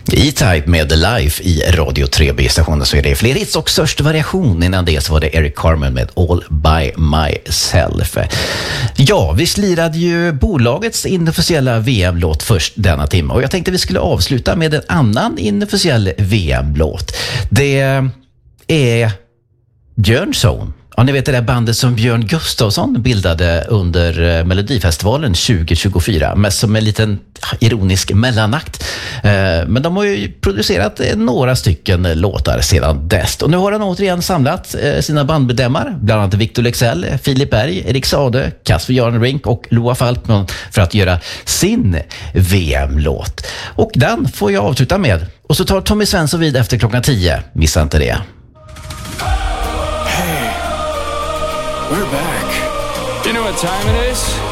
E-Type med Life i Radio 3B-stationen, så är det fler hits och störst variation. Innan det så var det Eric Carmen med All By Myself. Ja, vi slirade ju bolagets inofficiella VM-låt först denna timme, och jag tänkte vi skulle avsluta med en annan inofficiell VM-låt. Det är Björnzone. Ja, ni vet det där bandet som Björn Gustafsson bildade under Melodifestivalen 2024, med som en liten ironisk mellanakt. Men de har ju producerat några stycken låtar sedan dess. Och nu har han återigen samlat sina bandmedlemmar, bland annat Victor Leksell, Filip Berg, Erik Sade, Kasper Jarnbrink och Loa Falkman, för att göra sin VM-låt. Och den får jag avsluta med. Och så tar Tommy Svensson vid efter klockan 10. Missa inte det. We're back. You know what time it is?